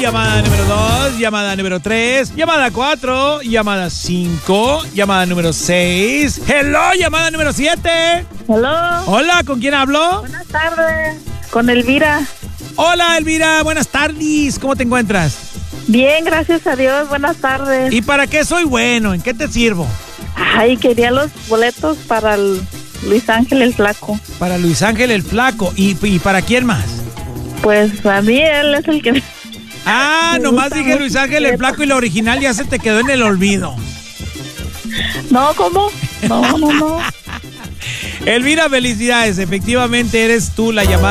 llamada número 2, llamada número 3, llamada 4, llamada 5, llamada número 6. Hello, llamada número 7. Hello. Hola, ¿con quién hablo? Buenas tardes. Con Elvira. Hola, Elvira, buenas tardes. ¿Cómo te encuentras? Bien, gracias a Dios. Buenas tardes. ¿Y para qué soy bueno? ¿En qué te sirvo? Ay, quería los boletos para el Luis Ángel el Flaco. Para Luis Ángel el Flaco. ¿Y para quién más? Pues a mí él es el que... Ah, me nomás gusta dije mucho Luis Ángel el Flaco y la original ya se te quedó en el olvido. No, ¿cómo? No. Elvira, felicidades. Efectivamente eres tú la llamada